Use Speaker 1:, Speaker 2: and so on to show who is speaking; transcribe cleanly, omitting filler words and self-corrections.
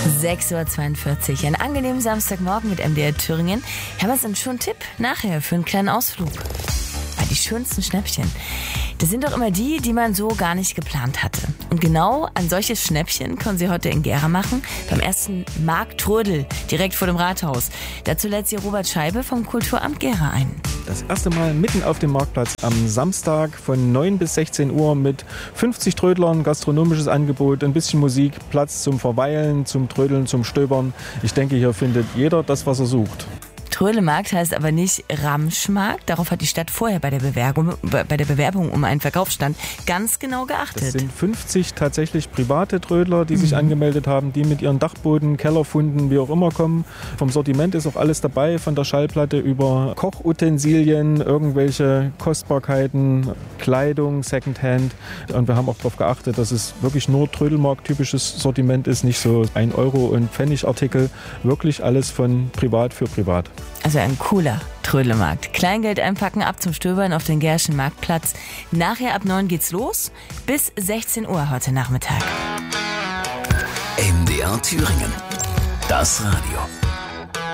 Speaker 1: 6:42 Uhr. Einen angenehmen Samstagmorgen mit MDR Thüringen. Haben wir uns schon einen Tipp nachher für einen kleinen Ausflug. Die schönsten Schnäppchen. Das sind doch immer die man so gar nicht geplant hatte. Und genau an solches Schnäppchen können Sie heute in Gera machen. Beim ersten Markt Trödel, direkt vor dem Rathaus. Dazu lädt Sie Robert Scheibe vom Kulturamt Gera ein.
Speaker 2: Das erste Mal mitten auf dem Marktplatz am Samstag von 9 bis 16 Uhr mit 50 Trödlern, gastronomisches Angebot, ein bisschen Musik, Platz zum Verweilen, zum Trödeln, zum Stöbern. Ich denke, hier findet jeder das, was er sucht.
Speaker 1: Trödelmarkt heißt aber nicht Ramschmarkt. Darauf hat die Stadt vorher bei der Bewerbung um einen Verkaufsstand ganz genau geachtet.
Speaker 2: Das sind 50 tatsächlich private Trödler, die sich angemeldet haben, die mit ihren Dachboden, Kellerfunden, wie auch immer kommen. Vom Sortiment ist auch alles dabei, von der Schallplatte über Kochutensilien, irgendwelche Kostbarkeiten, Kleidung, Secondhand. Und wir haben auch darauf geachtet, dass es wirklich nur Trödelmarkt-typisches Sortiment ist, nicht so 1 Euro und Pfennigartikel, wirklich alles von privat für privat.
Speaker 1: Also ein cooler Trödelmarkt. Kleingeld einpacken, ab zum Stöbern auf den Gerschen Marktplatz. Nachher ab 9 geht's los, bis 16 Uhr heute Nachmittag.
Speaker 3: MDR Thüringen. Das Radio.